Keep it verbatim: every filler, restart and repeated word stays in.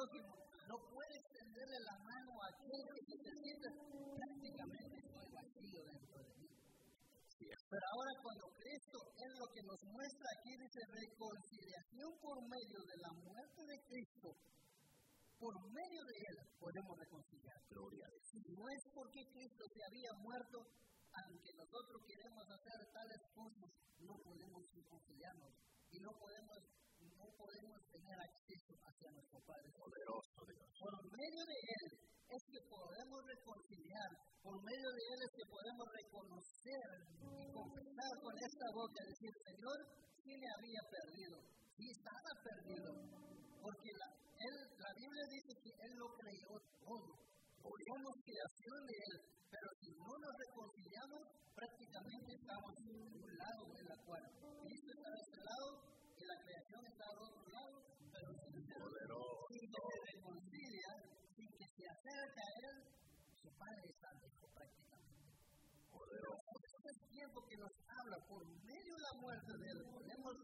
prójimo. No puedes tenderle la mano a aquel que te siente prácticamente estoy vacío dentro de mí. Sí. Pero ahora cuando Cristo es lo que nos muestra aquí, dice reconciliación por medio de la muerte de Cristo, por medio de Él podemos reconciliar. Gloria a Dios. No es porque Cristo se había muerto, aunque nosotros queremos hacer tales cosas, no podemos reconciliarnos y no podemos, no podemos tener acceso hacia nuestro Padre poderoso. Por medio de Él es que podemos reconciliar, por medio de Él es que podemos reconocer y confesar con esta boca, decir, Señor, sí me había perdido, sí estaba perdido, porque la, él, la Biblia dice que Él lo creyó todo, somos creación de Él, pero si no nos reconciliamos, prácticamente estamos en un lado de la cual Cristo está de este lado y la creación está al otro lado, pero si se reconcilia, sin que se acerque a Él, su Padre está lejos prácticamente. Poderoso. Es el tiempo que nos habla por medio de la muerte de Él, podemos